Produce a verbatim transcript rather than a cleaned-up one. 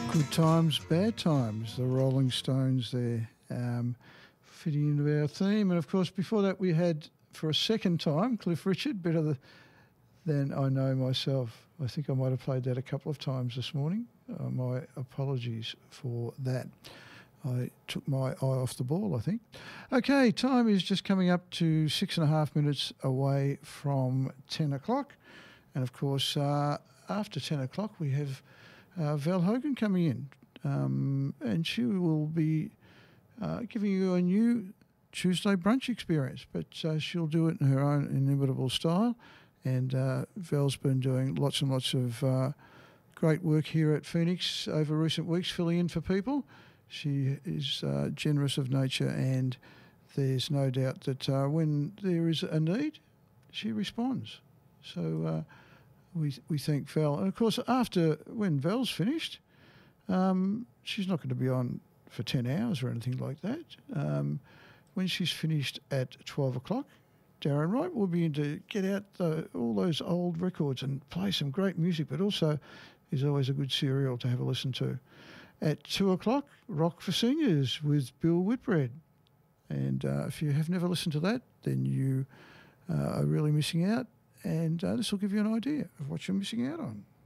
Good times, bad times, the Rolling Stones there, um, fitting into our theme. And, of course, before that we had, for a second time, Cliff Richard, better the, than I know myself. I think I might have played that a couple of times this morning. Uh, my apologies for that. I took my eye off the ball, I think. Okay, time is just coming up to six and a half minutes away from ten o'clock. And, of course, uh, after ten o'clock we have uh, Val Hogan coming in. Um, and she will be uh, giving you a new Tuesday brunch experience. But uh, she'll do it in her own inimitable style. And uh, Val's been doing lots and lots of uh, great work here at Phoenix over recent weeks, filling in for people. She is uh, generous of nature, and there's no doubt that uh, when there is a need, she responds. So uh, we we thank Val. And, of course, after when Val's finished, um, she's not going to be on for ten hours or anything like that. Um, when she's finished at twelve o'clock, Darren Wright will be in to get out the, all those old records and play some great music, but also is always a good serial to have a listen to. At two o'clock, Rock for Seniors with Bill Whitbread. And uh, if you have never listened to that, then you uh, are really missing out. And uh, this will give you an idea of what you're missing out on.